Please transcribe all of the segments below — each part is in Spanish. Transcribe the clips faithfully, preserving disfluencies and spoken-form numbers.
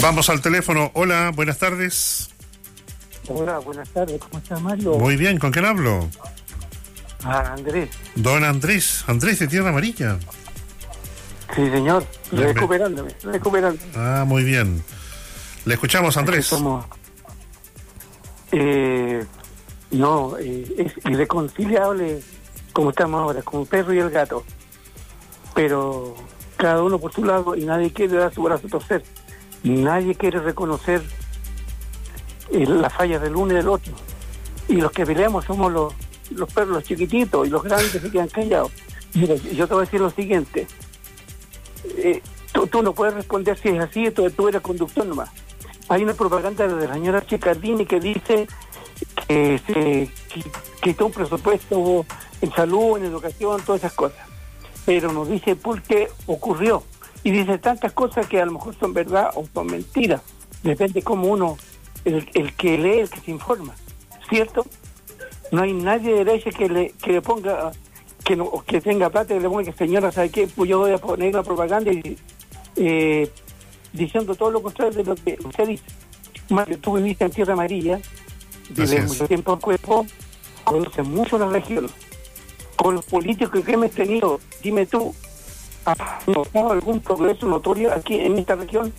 Vamos al teléfono. Hola, buenas tardes. Hola, buenas tardes. ¿Cómo estás, Mario? Muy bien, ¿con quién hablo? Ah, Andrés. Don Andrés, Andrés de Tierra Amarilla. Sí, señor. Bien, Recuperándome, recuperándome. Ah, muy bien. Le escuchamos, Andrés. Es que somos, eh, no, eh, es irreconciliable como estamos ahora, como el perro y el gato. Pero cada uno por su lado y nadie quiere dar su brazo a torcer. Nadie quiere reconocer eh, las fallas del uno y del otro. Y los que peleamos somos los, los perros, los chiquititos, y los grandes se quedan callados. Mira, yo te voy a decir lo siguiente. Eh, tú, tú no puedes responder si es así, tú, tú eres conductor nomás. Hay una propaganda de la señora Chicardini que dice que se que, quitó un presupuesto en salud, en educación, todas esas cosas. Pero nos dice por qué ocurrió. Y dice tantas cosas que a lo mejor son verdad o son mentiras. Depende cómo uno, el, el que lee, el que se informa. ¿Cierto? No hay nadie de derecha que le, que le ponga, que no, que tenga plata y le ponga que señora, ¿sabe qué? Pues yo voy a poner la propaganda y eh, diciendo todo lo contrario de lo que usted dice. Mario, tú viviste en Tierra Amarilla, vives mucho tiempo en Cuerpo, conoces mucho la región. Con los políticos que hemos tenido, dime tú, ¿has notado algún progreso notorio aquí en esta región?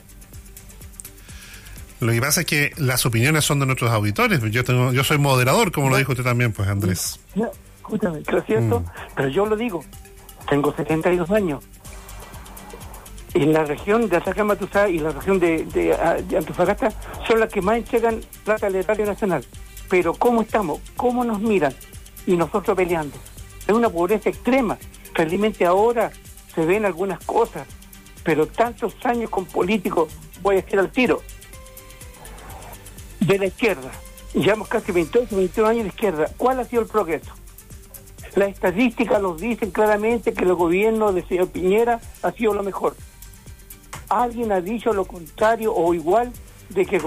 Lo que pasa es que las opiniones son de nuestros auditores. Yo tengo, yo soy moderador, como no, lo dijo usted también, pues, Andrés. No, escúchame, ¿es cierto? Mm. Pero yo lo digo, tengo setenta y dos años. En la región de Atacama-Matuzá y la región de, de, de Antofagasta son las que más entregan plata al erario nacional. Pero ¿cómo estamos? ¿Cómo nos miran? Y nosotros peleando. Es una pobreza extrema. Felizmente ahora se ven algunas cosas, pero tantos años con políticos, voy a decir al tiro, de la izquierda. Llevamos casi veintiocho, veintiuno años de izquierda. ¿Cuál ha sido el progreso? Las estadísticas nos dicen claramente que el gobierno del señor Piñera ha sido lo mejor. ¿Alguien ha dicho lo contrario o igual de que